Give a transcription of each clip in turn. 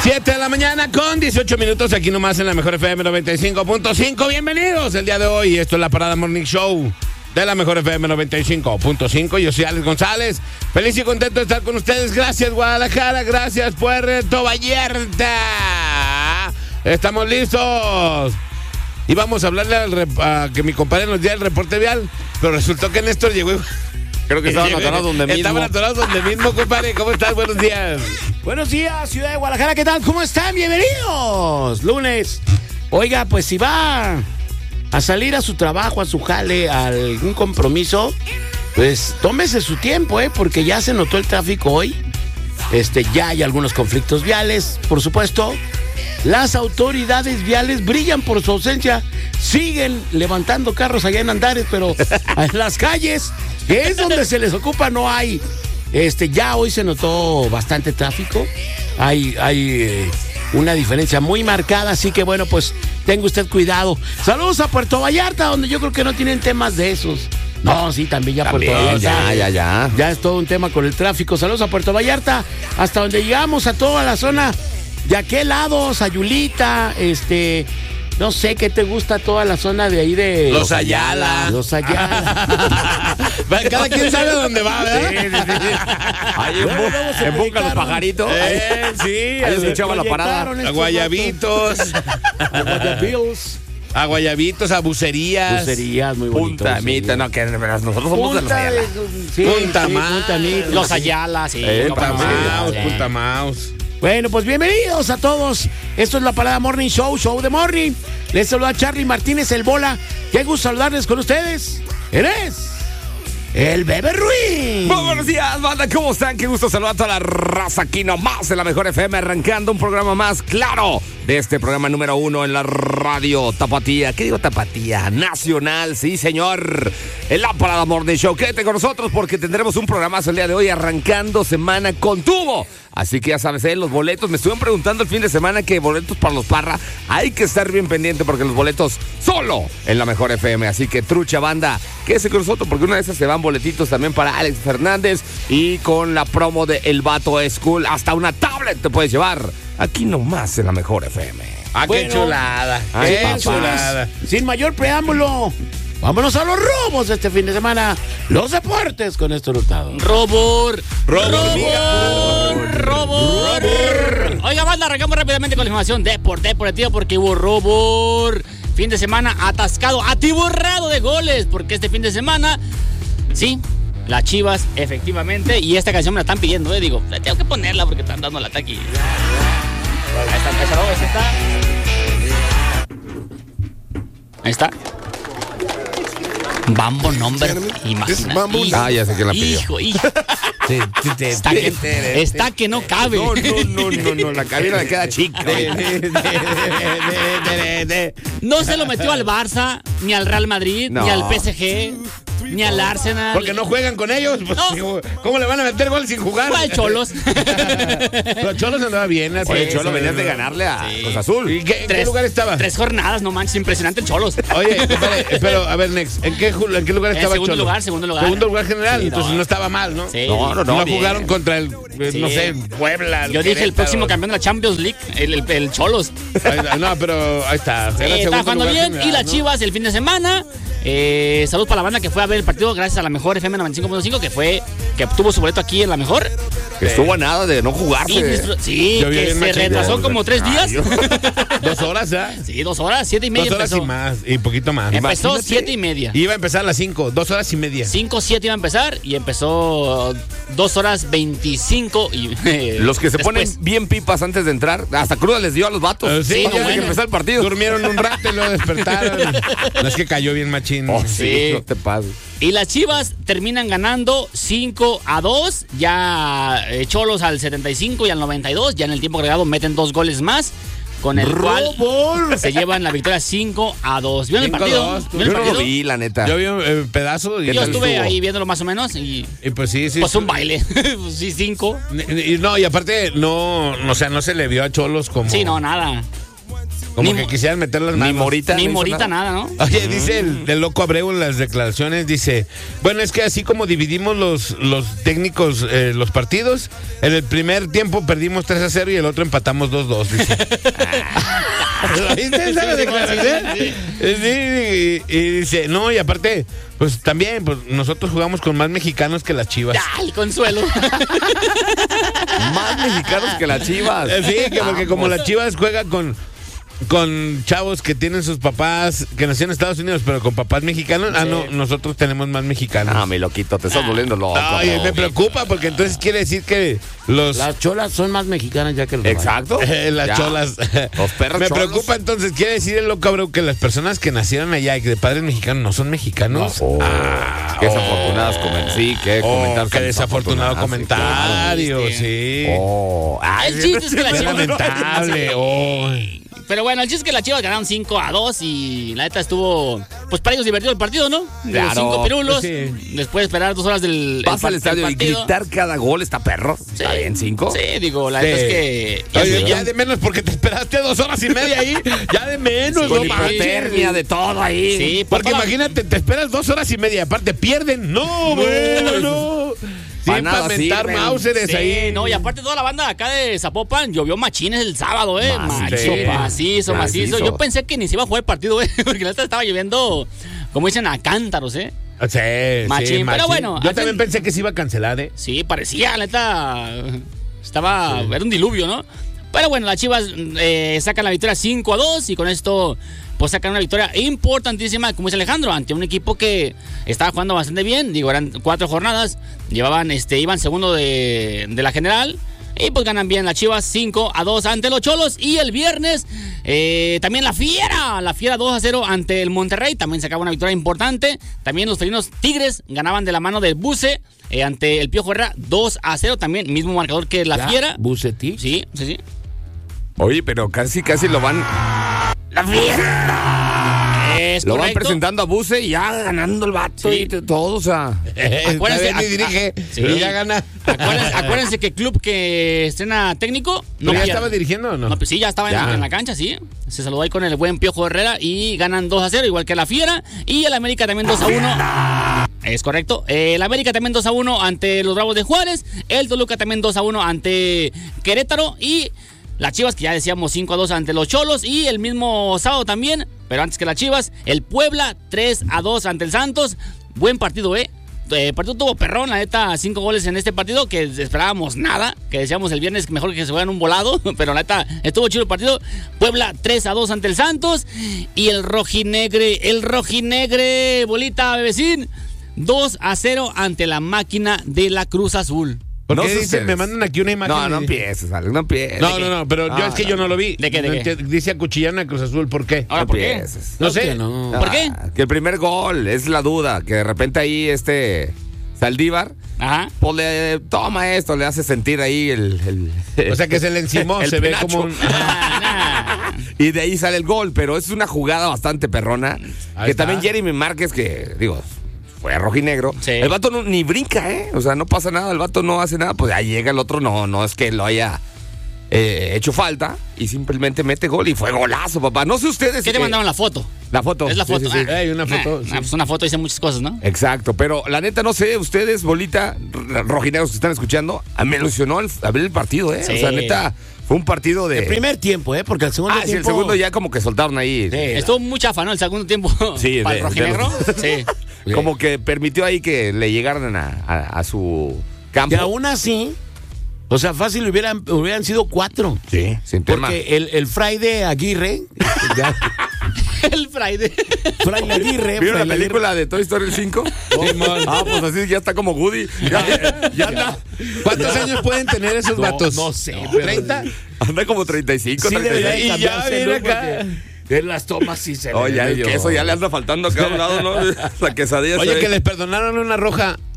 7 de la mañana con 18 minutos aquí nomás en la Mejor FM 95.5. Bienvenidos el día de hoy. Esto es la Parada Morning Show de la Mejor FM 95.5. Yo soy Alex González. Feliz y contento de estar con ustedes. Gracias, Guadalajara. Gracias, Puerto Vallarta. Estamos listos. Y vamos a hablarle a que mi compadre nos diera el reporte vial. Pero resultó que Néstor llegó. Creo que estaban atorados donde mismo. Estaban atorados donde mismo, compadre. ¿Cómo estás? Buenos días. Buenos días, ciudad de Guadalajara. ¿Qué tal? ¿Cómo están? Bienvenidos. Lunes. Oiga, pues si va a salir a su trabajo, a su jale, a algún compromiso, pues tómese su tiempo, porque ya se notó el tráfico hoy. Ya hay algunos conflictos viales, por supuesto. Las autoridades viales brillan por su ausencia. Siguen levantando carros allá en Andares, pero en las calles, que es donde se les ocupa, no hay. Ya hoy se notó bastante tráfico. Hay una diferencia muy marcada, así que bueno, pues tenga usted cuidado. Saludos a Puerto Vallarta, donde yo creo que no tienen temas de esos. No, sí, también ya Puerto Vallarta. Ya es todo un tema con el tráfico. Saludos a Puerto Vallarta, hasta donde llegamos, a toda la zona de aquel lado, Sayulita, no sé qué te gusta toda la zona de ahí de Los Ayala. Cada quien sabe a dónde va, ¿verdad? Ahí en Boca los pajaritos. Sí. Ahí escuchaba la parada. A Guayabitos. A Guayabitos, a Bucerías. Bucerías, muy bonito. Punta Mita, no, que nosotros somos de los Ayala. Punta Mita. Los Ayala, sí. Punta Mouse. Bueno, pues bienvenidos a todos. Esto es la Parada Morning Show, Show de Morning. Les saluda Charlie Martínez, el Bola. Qué gusto saludarles con ustedes. Eres el Bebe Ruiz. Muy buenos días, banda, ¿cómo están? Qué gusto saludar a toda la raza aquí nomás en la Mejor FM, arrancando un programa más claro de este programa número 1 en la radio Tapatía. ¿Qué digo Tapatía? Nacional, sí señor. En la Parada Morning Show. Quédate con nosotros porque tendremos un programazo el día de hoy arrancando semana con tubo. Así que ya sabes, los boletos, me estuvieron preguntando el fin de semana que boletos para los Parra, hay que estar bien pendiente porque los boletos solo en la Mejor FM. Así que trucha banda, quédese con nosotros porque una de esas se van boletitos también para Alex Fernández y con la promo de El Vato School, hasta una tablet te puedes llevar aquí nomás en la Mejor FM. Qué chulada, qué chulada. Sin mayor preámbulo, vámonos a los robos de este fin de semana. Los deportes con Néstor Hurtado. Robor. Oiga, banda, arrancamos rápidamente con la información deportiva porque hubo robor. Fin de semana atascado, atiborrado de goles, porque este fin de semana, sí, las Chivas, efectivamente, y esta canción me la están pidiendo, digo, tengo que ponerla porque están dando el ataque. Ahí está. Bambo number, imagínate. Ya sé quién la pidió. Hijo. Está que no cabe. No, la cabina le queda chica. No se lo metió al Barça, ni al Real Madrid, ni al PSG, ni al Arsenal. Porque no juegan con ellos. Pues, no. ¿Cómo le van a meter gol sin jugar? Fue al Cholos. Los Cholos andaba bien. Oye, Cholo venías de ganarle a Cruz Azul. ¿Y en qué lugar estaba? 3 jornadas, no manches, impresionante el Cholos. Oye, pero a ver, Nex, ¿en qué lugar estaba Segundo Cholos? Segundo lugar general, sí, entonces no estaba mal, ¿no? Sí. No jugaron contra el, no sé, Puebla. Yo dije el próximo campeón de la Champions League, el Cholos. No, pero ahí está. Está jugando bien. General, y las Chivas el fin de semana. Salud para la banda que fue a ver el partido gracias a la Mejor FM 95.5 que obtuvo su boleto aquí en la Mejor. Que estuvo a nada de no jugarse. Sí, que se retrasó como 3 días. 2 horas, ¿ya? Sí, 2 horas, 7:30 2 horas empezó. y más, y poquito más. Empezó 7:30. Iba a empezar a las 5, 2 horas y media. 5:07 iba a empezar y empezó 2 horas 25 y los que se ponen bien pipas antes de entrar, hasta cruda les dio a los vatos. Sí, cuando que empezó el partido. Durmieron un rato y luego despertaron. No es que cayó bien machín. Sí, no te pases. Y las Chivas terminan ganando 5-2. Ya Cholos al 75 y al 92. Ya en el tiempo agregado meten 2 goles más. Con el cual se llevan la victoria 5-2. ¿Vieron el partido? Yo no lo vi, la neta. Yo vi un pedazo. Yo estuve ahí viéndolo más o menos. Y pues sí. Pues un baile. Sí, 5. Y aparte, no se le vio a Cholos como. Sí, no, nada. Como Ni que mo- quisieran meter las Ni manos. Morita. Ni no hizo Morita nada, ¿no? Oye, dice el loco Abreu en las declaraciones, dice, bueno, es que así como dividimos los técnicos los partidos, en el primer tiempo perdimos 3-0 y el otro empatamos 2-2, dice. ¿Lo viste esa declaración? Sí, y dice, no, y aparte, pues también, pues nosotros jugamos con más mexicanos que las Chivas. ¡Ay, Consuelo! Más mexicanos que las Chivas. Sí, que porque como las Chivas juega con chavos que tienen sus papás, que nacieron en Estados Unidos, pero con papás mexicanos, no, nosotros tenemos más mexicanos. No, mi loquito, te estás volviendo loco. Ay, me preocupa porque entonces quiere decir que Las cholas son más mexicanas ya que los Exacto. las Ya. cholas. Los perros Me cholos. preocupa entonces, quiere decir el loco Abreu que las personas que nacieron allá y que de padres mexicanos no son mexicanos. Oh, qué desafortunadas sí, qué comentar. Qué desafortunado comentario, sí, sí. Oh, ay, El chiste es que la Qué Chivas... lamentable. Oh. Pero bueno, el chiste es que las Chivas ganaron 5-2 y la neta estuvo, pues para ellos divertido el partido, ¿no? Claro, 5 pirulos, pues después de esperar 2 horas del Vas al del estadio y partido. gritar cada gol, está perro. Sí. Está bien, 5. Sí, digo, la neta es que... Oye, ya de menos porque te esperaste 2 horas y media ahí. Ya de menos, Sí, no Con manches. hipotermia, de todo ahí. Sí, Porque toda- imagínate, te esperas 2 horas y media, aparte pierden. No, bueno, no. Sí, Pa' nada para mentar sirven. Mauseres Sí, ahí. no, y aparte toda la banda acá de Zapopan llovió machines el sábado, Macizo. Macizo. Yo pensé que ni se iba a jugar el partido, porque la neta estaba lloviendo, como dicen, a cántaros, Sí, Machín, pero bueno, Yo al también fin- pensé que se iba a cancelar, Sí, parecía, la neta, era un diluvio, ¿no? Pero bueno, las Chivas sacan la victoria 5-2 y con esto pues sacan una victoria importantísima, como dice Alejandro, ante un equipo que estaba jugando bastante bien. Digo, eran 4 jornadas, iban segundo de la general. Y pues ganan bien las Chivas 5-2 ante los Cholos. Y el viernes también la Fiera 2-0 ante el Monterrey. También sacaba una victoria importante. También los felinos Tigres ganaban de la mano del Buce ante el Piojo Herrera 2-0. También mismo marcador que la Fiera. Bucetich. Sí. Oye, pero casi lo van. La Fiera. Es Lo van correcto. presentando a Buse y ya ganando el vato Sí. y todo, o sea. Acuérdense, Está bien, y dirige sí. y ya gana. Acuérdense que el club que estrena técnico ¿No ya pierde. estaba dirigiendo o no? No, pues sí, ya estaba en la cancha, sí. Se saludó ahí con el buen Piojo Herrera y ganan 2-0, igual que la Fiera. Y el América también 2-1. Es correcto. El América también 2-1 ante los Bravos de Juárez. El Toluca también 2-1 ante Querétaro. Y las Chivas, que ya decíamos 5-2 ante los Cholos. Y el mismo sábado también, pero antes que las Chivas, el Puebla 3-2 ante el Santos. Buen partido, El partido tuvo perrón, la neta, 5 goles en este partido, que esperábamos nada, que decíamos el viernes mejor que se fueran un volado, pero la neta, estuvo chido el partido. Puebla 3-2 ante el Santos, y el rojinegre, bolita, bebecín, 2-0 ante la máquina de la Cruz Azul. Porque No dicen, sucedes. me mandan aquí una imagen. No, no y- empieces, Alex, no empieces. No, pero yo es que yo no lo vi. ¿De qué, de No qué? entiendo. Dice acuchillar a Cruz Azul, ¿por qué? Ahora, No ¿por qué? empieces. No sé. Que no. ¿Por qué? Que el primer gol es la duda, que de repente ahí Saldívar, Ajá. pues le toma esto, le hace sentir ahí O sea que se le encimó, el se ve penacho. como un... Y de ahí sale el gol, pero es una jugada bastante perrona. Ahí Que está. también Jeremy Márquez, que digo, fue rojinegro. Sí. El vato ni brinca, O sea, no pasa nada, el vato no hace nada, pues ahí llega el otro, no es que lo haya hecho falta y simplemente mete gol y fue golazo, papá. No sé ustedes. ¿Qué te mandaron la foto? La foto. Es la Sí, foto. sí, sí. Hay una foto, sí. Pues una foto dice muchas cosas, ¿no? Exacto, pero la neta no sé, ustedes, bolita, rojineros que están escuchando, me ilusionó abrir el partido, Sí. O sea, neta, fue un partido de... El primer tiempo, porque el segundo Ah, sí, tiempo... el segundo ya como que soltaron ahí. Sí. Estuvo muy chafa, ¿no? El segundo tiempo Sí, para el de rojinegro. Sí. Como que permitió ahí que le llegaran a su campo. Que aún así, o sea, fácil hubieran sido 4. Sí, sin tema. Porque el Friday Aguirre, ya, El Friday. Fray Aguirre, ¿Vieron la Fray película de Toy Story 5? Simón. Ah, pues así ya está como Woody. Ya anda. ¿Cuántos años pueden tener esos vatos? no sé, pero- ¿30? Anda como 35, sí debería 36. de Y ya cambiarse viene el look acá. porque en las tomas sí se Oye, ve el medio- queso ya le anda faltando acá a un lado, ¿no? La quesadilla. Oye, se que ve. les perdonaron una roja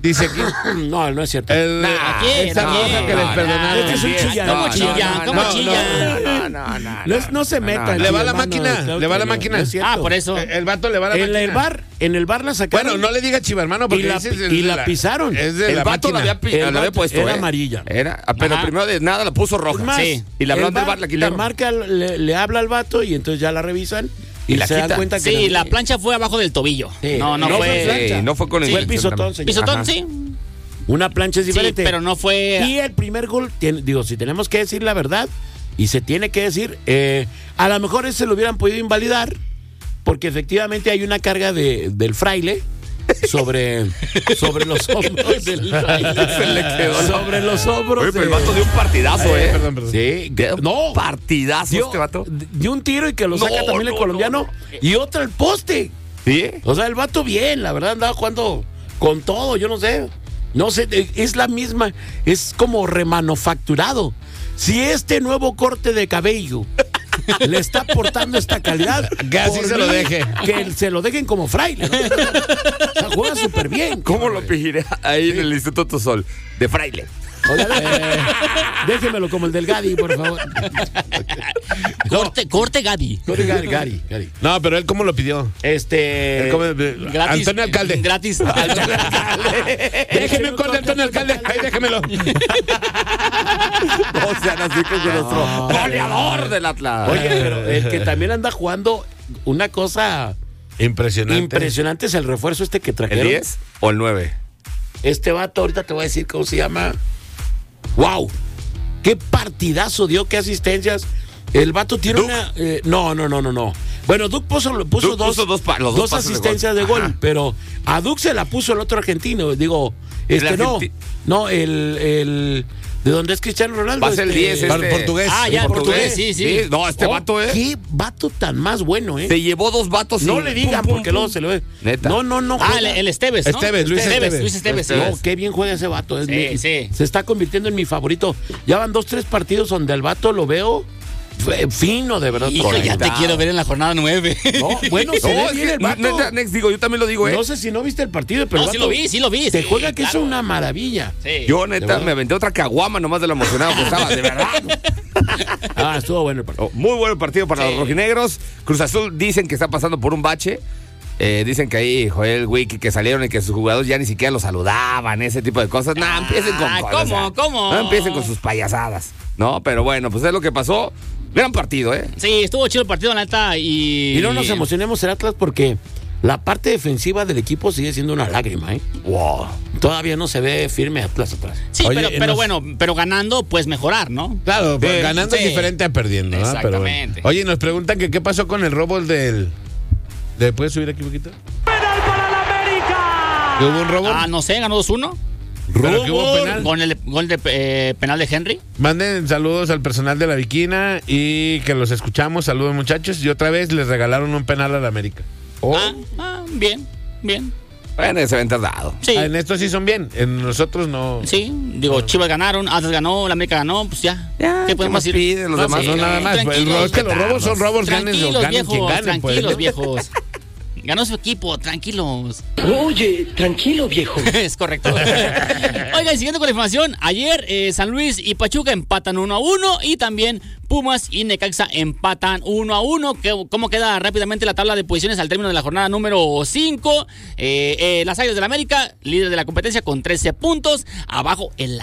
Dice aquí. No es cierto. Esa roja que les perdonaron. Este es un chillán. ¿Cómo chillan? ¿Cómo chillan? No se metan. Le va la hermano, máquina, claro le va que la no, máquina. no es cierto. Por eso. El vato le va la máquina. En el bar la sacaron. Bueno, no le diga chiva, hermano, porque y la pisaron. Es de El la vato máquina. la había puesto, era amarilla. Pero Ajá. primero de nada la puso roja. Es más, Sí. Y la el blonda del bar la quitaron. le habla al vato y entonces ya la revisan y la se dan quitan. cuenta que Sí, no- la plancha fue abajo del tobillo. Sí. No No fue fue. plancha. No fue con el Fue pisotón, señor. Pisotón, Ajá. sí. Una plancha es Sí, diferente. pero no fue. Y el primer gol, si tenemos que decir la verdad, y se tiene que decir, a lo mejor ese lo hubieran podido invalidar, porque efectivamente hay una carga del fraile sobre los hombros del fraile. Se le quedó. Sobre los hombros. Oye, pero el vato dio un partidazo, Perdón. Sí, Dio un no. partidazo Dio, este vato. dio un tiro y que lo saca No, también el no, colombiano. Y otra el poste. ¿Sí? O sea, el vato bien, la verdad andaba jugando con todo, yo no sé. No sé, es la misma, es como remanufacturado. Si este nuevo corte de cabello le está aportando esta calidad, Que así por se lo mí, deje. Que se lo dejen como fraile. ¿No? O sea, juega súper bien. ¿Cómo lo pijiré ahí en el Instituto Sol? De fraile. Oiga, déjemelo como el del Gadi, por favor. Corte Gadi. Gary. No, pero él cómo lo pidió. Este. Él cómo- Gratis. Antonio Alcalde. Gratis. Déjeme un corte, Antonio Alcalde. Ahí déjemelo. O sea, así con nuestro goleador del Atlas. Oye, pero el que también anda jugando una cosa Impresionante. impresionante es el refuerzo este que ¿El trajeron. 10 o el 9? Este vato, ahorita te voy a decir cómo se llama. ¡Wow! ¡Qué partidazo dio! ¡Qué asistencias! El vato tiene ¿Duke? una. No. Bueno, Duke puso Duke dos puso los dos pases asistencias de gol, Ajá. pero a Duke se la puso el otro argentino. Digo, no, el ¿de dónde es Cristiano Ronaldo? Va a ser el 10, Para el portugués. Ah, ya, El portugués, sí. No, este vato, ¡Qué vato tan más bueno, Se llevó dos vatos. No sin- le digan pum, pum, porque pum. luego se lo ve. Neta. No. Ah, juega. el Esteves, ¿no? Esteves, Luis Esteves. Luis Esteves, sí. No, qué bien juega ese vato. Es Sí, sí. Se está convirtiendo en mi favorito. Ya van 2-3 partidos donde el vato lo veo fino, de verdad. Hijo, ya te Conectado. quiero ver en la jornada 9. No, bueno, se No, ve es bien que, el vato. neta, Nex, digo, yo también lo digo, No sé si no viste el partido, pero No, el sí vato lo vi. Te sí, juega que claro. es una maravilla. Sí. Yo, neta, me aventé otra caguama nomás de lo emocionado que estaba, de verdad. Estuvo bueno el partido. Muy buen partido para los rojinegros. Cruz Azul dicen que está pasando por un bache. Dicen que ahí, Joel Wiki, que salieron y que sus jugadores ya ni siquiera los saludaban, ese tipo de cosas. No, empiecen con cosas. ¿Cómo? No empiecen con sus payasadas. No, pero bueno, pues es lo que pasó. Gran partido, ¿eh? Sí, estuvo chido el partido, la neta. Y no nos emocionemos el Atlas porque la parte defensiva del equipo sigue siendo una lágrima, ¿eh? Wow. Todavía no se ve firme Atlas atrás. Sí, Oye, pero bueno, pero ganando, pues mejorar, ¿no? Claro, pues, ganando es sí. diferente a perdiendo, ¿no? Pero bueno. Exactamente. Oye, nos preguntan que qué pasó con el robo ¿puedes subir aquí un poquito? ¡Penal para el América! ¿Que hubo un robo? Ah, no sé, ganó 2-1. ¿Pero que hubo penal? Con el gol de penal de Henry. Manden saludos al personal de la Viquina y que los escuchamos. Saludos, muchachos. Y otra vez les regalaron un penal a la América. Bien. Bueno, se ven tardado. Sí, En esto sí son bien. En nosotros no. sí. Digo, Chivas ganaron, Atlas ganó, la América ganó, pues ya. ¿Qué podemos más decir? piden los demás? No, nada más. Tranquilos, Es que los robos son robos, ganen quien Tranquilos, ganen. Pues. tranquilos, viejos. Ganó su equipo, tranquilos. Oye, tranquilo, viejo. Es correcto. Oigan, siguiendo con la información, ayer San Luis y Pachuca empatan 1-1 y también Pumas y Necaxa empatan 1-1. ¿Cómo queda rápidamente la tabla de posiciones al término de la jornada número 5? Las Águilas del América, líder de la competencia con 13 puntos. Abajo el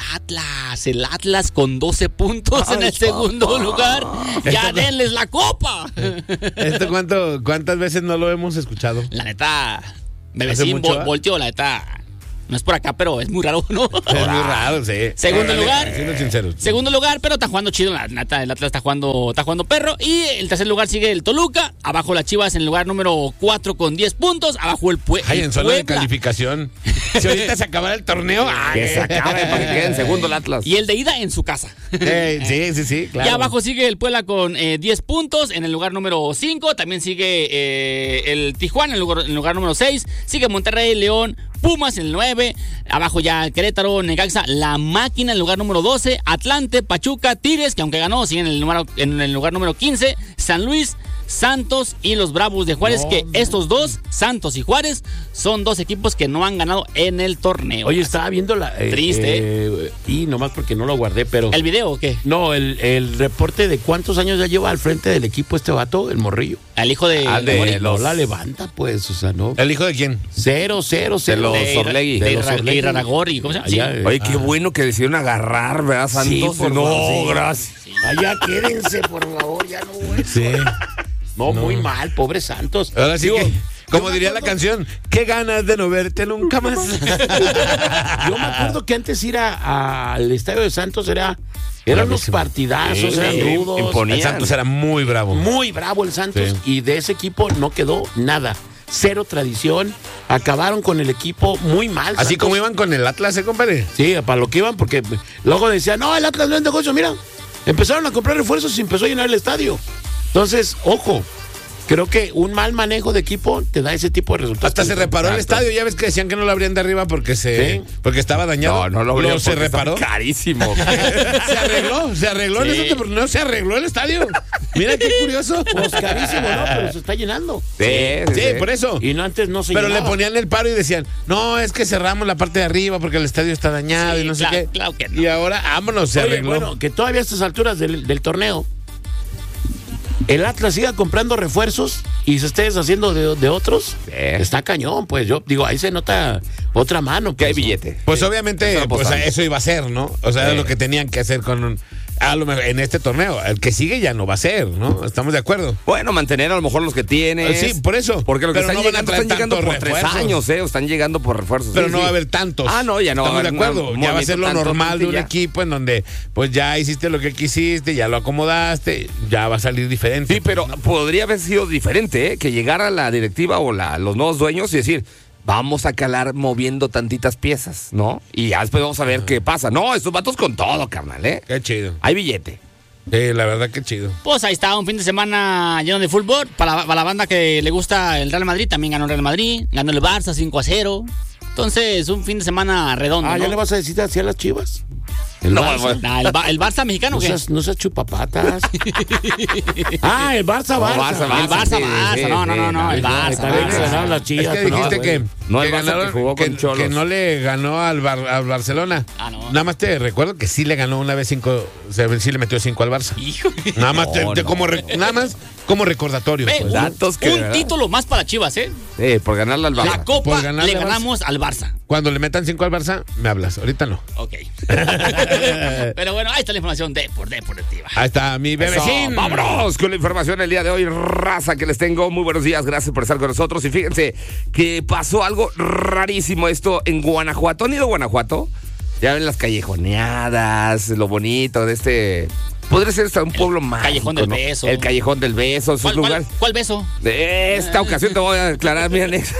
Atlas con 12 puntos en el segundo lugar. Ya denles la copa. ¿Esto cuántas veces no lo hemos escuchado? La neta, ¿Hace Bebecín mucho? volteó, la neta. No es por acá, pero es muy raro, ¿no? Es muy raro, sí. Segundo Órale, lugar. siendo sinceros. Segundo lugar, pero está jugando chido, la neta, el Atlas está jugando perro. Y el tercer lugar sigue el Toluca. Abajo las Chivas en el lugar número 4 con 10 puntos. Abajo el Ay, en zona de Puebla. calificación. Si ahorita se acabara el torneo. Que se acabe para que quede en segundo el Atlas. Y el de ida en su casa. Sí, claro. Y abajo sigue el Puebla con 10 puntos en el lugar número 5. También sigue el Tijuana en el lugar número 6. Sigue Monterrey, León, Pumas en el 9. Abajo ya Querétaro, Necaxa, La Máquina en el lugar número 12. Atlante, Pachuca, Tigres, que aunque ganó, sigue en el lugar número 15. San Luis, Santos y los Bravos de Juárez, que estos dos, Santos y Juárez, son dos equipos que no han ganado en el torneo. Oye, estaba viendo la... Triste. Y nomás porque no lo guardé, pero... ¿El video o qué? No, el reporte de cuántos años ya lleva al frente del equipo este vato, el morrillo. Al hijo de... No la levanta, pues, o sea, no. ¿El hijo de quién? 0-0-0. De los Orlegui. De los Orlegui. Iraragorri, ¿cómo se llama? Sí. Allá, Oye, qué bueno que decidieron agarrar, ¿verdad, Santos? Sí, por no, favor, sí. gracias. Sí. Allá quédense, por favor, ya no voy. Sí. No, muy mal, pobre Santos. Ahora sí Digo, que, como yo me diría la acuerdo- canción, qué ganas de no verte nunca más. Yo me acuerdo que antes ir al estadio de Santos eran unos partidazos, Sí, eran rudos. imponía. El Santos era muy bravo. Muy bravo el Santos, Sí. y de ese equipo no quedó nada. Cero tradición. Acabaron con el equipo muy mal. Así Santos. como iban con el Atlas, compadre. Sí, para lo que iban, porque luego decían, no, el Atlas no es negocio, mira. Empezaron a comprar refuerzos y empezó a llenar el estadio. Entonces, ojo, creo que un mal manejo de equipo te da ese tipo de resultados. Hasta se reparó el Exacto. estadio. Ya ves que decían que no lo abrían de arriba porque Sí. porque estaba dañado. No lo veo se porque está reparó. carísimo. Se arregló en Sí. ese torneo, se arregló el estadio. Mira qué curioso. Pues carísimo, ¿no? Pero se está llenando. Sí, por eso. Y no antes no se Pero le llenaba. ponían el paro y decían, no, es que cerramos la parte de arriba porque el estadio está dañado Sí, y no sé claro, qué. claro que no. Y ahora, vámonos, se Oye, arregló. bueno, que todavía a estas alturas del torneo, el Atlas siga comprando refuerzos y se esté deshaciendo de otros. Sí. Está cañón, pues yo digo, ahí se nota otra mano. Que hay pues, ¿no? billete. Pues obviamente, Eso pues apostamos. eso iba a ser, ¿no? O sea, era lo que tenían que hacer a lo mejor en este torneo. El que sigue ya no va a ser, ¿no? Estamos de acuerdo. Bueno, mantener a lo mejor los que tienes. Sí, por eso. Porque lo que Pero están no van a llegando, traer están llegando tantos por 3 refuerzos. años, ¿eh? O están llegando por refuerzos. Pero Sí, no sí. va a haber tantos. Ah, no, ya no va a Estamos de haber acuerdo. un Ya va a ser lo movimiento tanto, normal de un ya. equipo en donde pues ya hiciste lo que quisiste, ya lo acomodaste, ya va a salir diferente. Sí, pero podría haber sido diferente, ¿eh? Que llegara la directiva o los nuevos dueños y decir, vamos a calar moviendo tantitas piezas, ¿no? Y ya después vamos a ver qué pasa. No, estos vatos con todo, carnal, ¿eh? Qué chido. Hay billete. La verdad que chido. Pues ahí está, un fin de semana lleno de fútbol. Para la banda que le gusta el Real Madrid, también ganó el Real Madrid. Ganó el Barça 5-0. Entonces, un fin de semana redondo. Ah, ¿no? ¿ya le vas a decir así a las Chivas? El No, Barça. bueno. Ah, el Barça mexicano, No ¿qué? seas chupapatas. Ah, el Barça, Barça. Barça, El Barça, sí, Barça. sí, No, el Barça. Está bien que Barça. ganaron las Chivas. Es que pero dijiste no, que, güey. No, el que Barça ganaron, que jugó con Cholos. que no le ganó al Barcelona. Ah, no. Nada más te recuerdo que sí le ganó una vez 5, o sea, sí le metió 5 al Barça. Hijo. Nada más, No, nada más como recordatorio. Ve, pues. datos que de un verdad. título más para Chivas, ¿eh? Por ganarle al La Barça. Copa por ganarle le al Barça. ganamos al Barça. Cuando le metan 5 al Barça, me hablas. Ahorita no. Ok. Pero bueno, ahí está la información de Deportiva. Ahí está mi Eso, bebecín. vámonos con la información el día de hoy, raza que les tengo. Muy buenos días, gracias por estar con nosotros. Y fíjense que pasó algo rarísimo esto en Guanajuato. ¿Han ido a Guanajuato? Ya ven las callejoneadas, lo bonito de este... Podría ser hasta un pueblo mágico, Callejón del ¿no? Beso. El Callejón del Beso, esos lugares. ¿Cuál beso? De esta ocasión te voy a aclarar, mi Alex.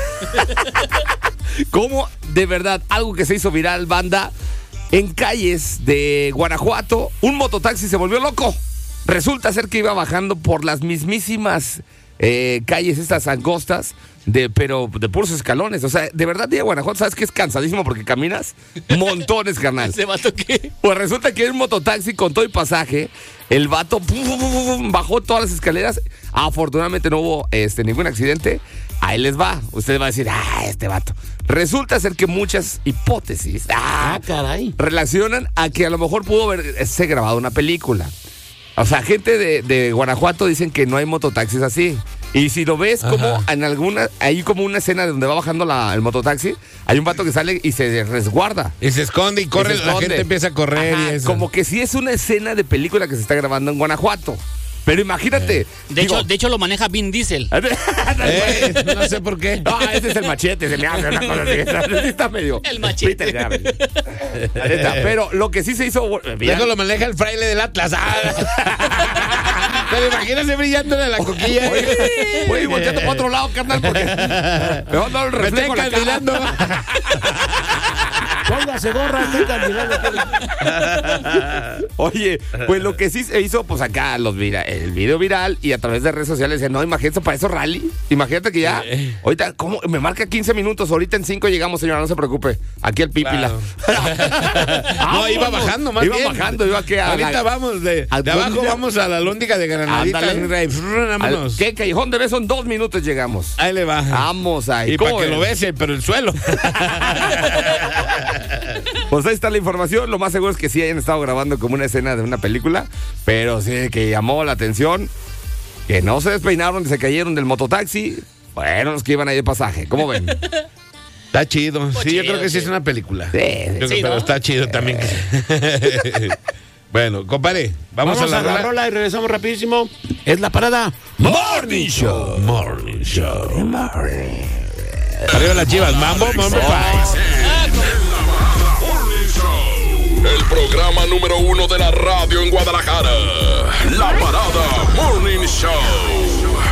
¿Cómo, de verdad, algo que se hizo viral, banda? En calles de Guanajuato, un mototaxi se volvió loco. Resulta ser que iba bajando por las mismísimas calles, estas angostas, pero de puros escalones. O sea, de verdad, ir a Guanajuato, ¿sabes que es cansadísimo porque caminas montones, carnal? ¿Ese vato qué? Pues resulta que era un mototaxi con todo y pasaje. El vato bajó todas las escaleras. Afortunadamente no hubo ningún accidente. Ahí les va. Usted va a decir, este vato. Resulta ser que muchas hipótesis Caray. relacionan a que a lo mejor pudo haberse grabado una película. O sea, gente de Guanajuato dicen que no hay mototaxis así. Y si lo ves como en alguna, hay como una escena donde va bajando el mototaxi, hay un vato que sale y se resguarda. Y se esconde y corre, Y se la esconde. gente empieza a correr Ajá, y eso. como que sí es una escena de película que se está grabando en Guanajuato. Pero imagínate. De hecho, lo maneja Vin Diesel. No sé por qué. Ese es el machete, se me hace una cosa así. Está medio. El machete. Peter Garrett. La neta, pero lo que sí se hizo. Mira, Luego lo maneja el fraile del Atlas. Pero imagínate brillando en la coquilla. voy volteando para otro lado, carnal, porque me va a dar el Me reflejo está en la cara. encandilando. Póngase gorra, este candidato. Oye, pues lo que sí se hizo, pues acá el video viral y a través de redes sociales decían, no, imagínate para eso rally. Imagínate que ya, ahorita, ¿cómo? Me marca 15 minutos, ahorita en 5 llegamos, señora, no se preocupe. Aquí el Pípila. Claro. No, iba bajando más iba bien. Bajando, iba que ahorita vamos de abajo, vamos a la lóndiga de Granadita. Vámonos. ¿Qué callejón de beso? En 2 minutos llegamos. Ahí le va. Vamos ahí. Y para que lo bese, pero el suelo. Pues ahí está la información. Lo más seguro es que sí hayan estado grabando como una escena de una película, pero sí que llamó la atención que no se despeinaron y se cayeron del mototaxi. Bueno, los que iban ahí de pasaje. ¿Cómo ven? Está chido. Pues sí, chido, yo creo que sí sí. es una película. Sí, Pero ¿no? está chido también. Bueno, compadre, vamos a la rola y regresamos rapidísimo. Es la parada Morning Show. Morning Show. Arriba las Chivas, Mambo 5. El programa número 1 de la radio en Guadalajara.